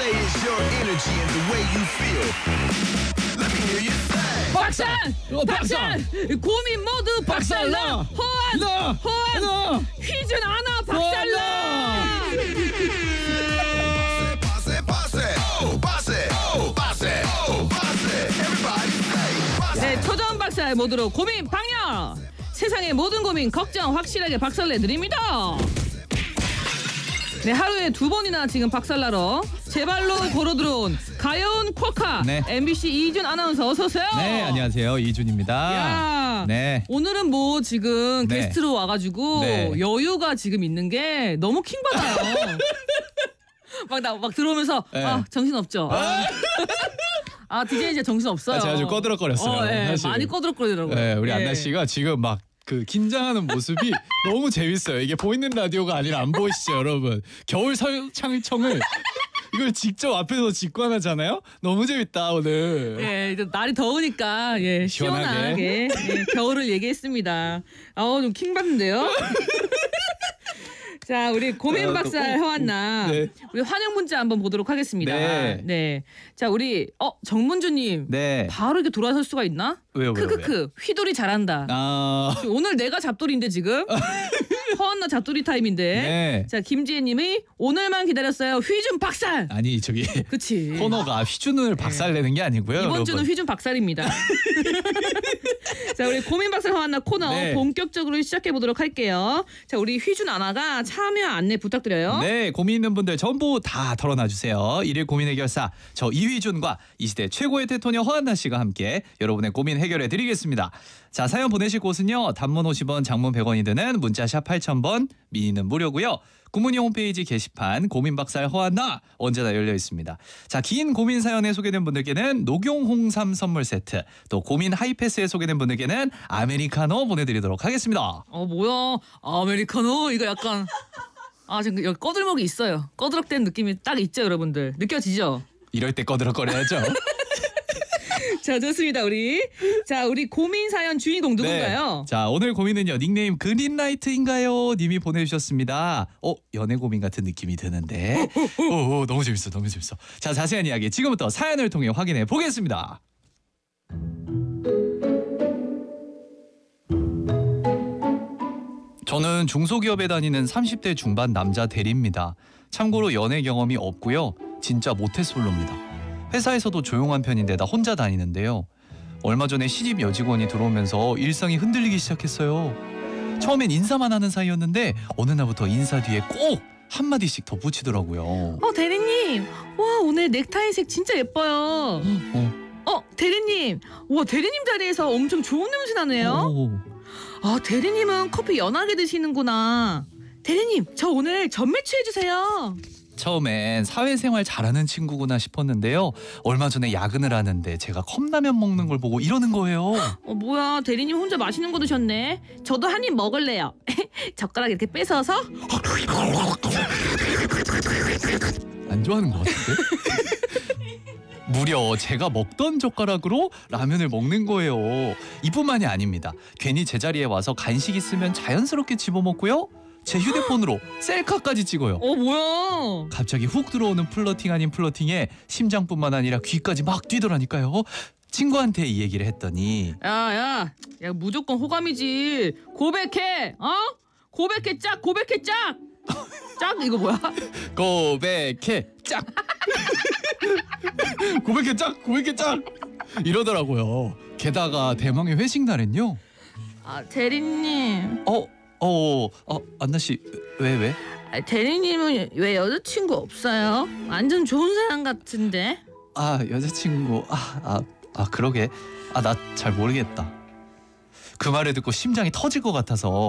say is your energy and the way you feel. Let me hear you say. 박살! 고민 모두 박살나! 호환! 휘준 않아 박살나! 네, 초전 박살 모드로 고민 방역! 세상의 모든 고민 걱정 확실하게 박살내드립니다. 네, 하루에 2번이나 지금 박살나러 제 발로 걸어들어온 가여운 쿼카 네. MBC 이준 아나운서 어서 오세요. 네, 안녕하세요. 이준입니다. 야, 네. 오늘은 뭐 지금 네. 게스트로 와가지고 네. 여유가 지금 있는 게 너무 킹 받아요. 막 들어오면서 네. 정신 없죠. DJ 이제 정신 없어요. 제가 좀 꺼드럭거렸어요. 네, 사실. 많이 꺼드럭거리더라고요. 네, 우리 예. 안나 씨가 지금 막 그 긴장하는 모습이 너무 재밌어요. 이게 보이는 라디오가 아니라 안 보이시죠, 여러분? 겨울 설창청을 이걸 직접 앞에서 직관하잖아요. 너무 재밌다 오늘. 예, 이제 날이 더우니까 시원하게 겨울을 얘기했습니다. 좀 킹 받는데요. 자, 우리 고민 박살 허한나 네. 우리 환영 문자 한번 보도록 하겠습니다. 네. 자, 우리 정문주님. 네. 바로 이렇게 돌아설 수가 있나? 왜요? 크크크. 휘돌이 잘한다. 오늘 내가 잡돌인데 지금. 허한나 잡돌이 타임인데. 네. 자, 김지혜님이 오늘만 기다렸어요. 휘준 박살. 아니 저기 그치. 코너가 휘준을 박살내는 게 아니고요. 이번 여러분. 주는 휘준 박살입니다. 자, 우리 고민 박살 허한나 코너 네. 본격적으로 시작해 보도록 할게요. 자, 우리 휘준 아나가 참여 안내 부탁드려요. 네, 고민 있는 분들 전부 다 털어놔 주세요. 일일 고민 해결사 저 이휘준과 이 시대 최고의 테토녀 허한나 씨가 함께 여러분의 고민 해결해 드리겠습니다. 자, 사연 보내실 곳은요. 단문 50원, 장문 100원이 드는 문자샵 8000번, 미니는 무료고요. 구문이 홈페이지 게시판 고민박살 허한나 언제나 열려 있습니다. 자, 긴 고민 사연에 소개된 분들께는 녹용 홍삼 선물 세트, 또 고민 하이패스에 소개된 분들께는 아메리카노 보내드리도록 하겠습니다. 뭐야? 아메리카노 이거 약간 지금 여기 꺼들먹이 있어요. 꺼드럭된 느낌이 딱 있죠, 여러분들. 느껴지죠? 이럴 때 꺼드럭거려야죠. 자, 좋습니다. 우리 고민 사연 주인공 누군가요? 네. 자, 오늘 고민은요. 닉네임 그린라이트인가요? 님이 보내주셨습니다. 연애 고민 같은 느낌이 드는데. 너무 재밌어. 너무 재밌어. 자, 자세한 이야기 지금부터 사연을 통해 확인해 보겠습니다. 저는 중소기업에 다니는 30대 중반 남자 대리입니다. 참고로 연애 경험이 없고요. 진짜 모태솔로입니다. 회사에서도 조용한 편인데 나 혼자 다니는데요. 얼마 전에 시집 여직원이 들어오면서 일상이 흔들리기 시작했어요. 처음엔 인사만 하는 사이였는데 어느 날부터 인사 뒤에 꼭 한마디씩 덧붙이더라고요. 대리님. 와, 오늘 넥타이색 진짜 예뻐요. 대리님. 와, 대리님 자리에서 엄청 좋은 냄새 나네요. 대리님은 커피 연하게 드시는구나. 대리님, 저 오늘 전매추 해주세요. 처음엔 사회생활 잘하는 친구구나 싶었는데요. 얼마 전에 야근을 하는데 제가 컵라면 먹는 걸 보고 이러는 거예요. 뭐야, 대리님 혼자 맛있는 거 드셨네. 저도 한 입 먹을래요. 젓가락 이렇게 뺏어서. 안 좋아하는 것 같은데? 무려 제가 먹던 젓가락으로 라면을 먹는 거예요. 이뿐만이 아닙니다. 괜히 제자리에 와서 간식 있으면 자연스럽게 집어먹고요. 제 휴대폰으로 셀카까지 찍어요. 뭐야? 갑자기 훅 들어오는 플러팅 아닌 플러팅에 심장뿐만 아니라 귀까지 막 뛰더라니까요. 친구한테 이 얘기를 했더니 야, 무조건 호감이지. 고백해. 고백해 짝. 고백해 짝. 짝 이거 뭐야? 고백해 짝. 고백해 짝. 고백해 짝. 이러더라고요. 게다가 대망의 회식 날엔요. 대리님. 안나 씨 왜? 대리님은 왜 여자친구 없어요? 완전 좋은 사람 같은데. 여자친구 그러게 나 잘 모르겠다. 그 말을 듣고 심장이 터질 것 같아서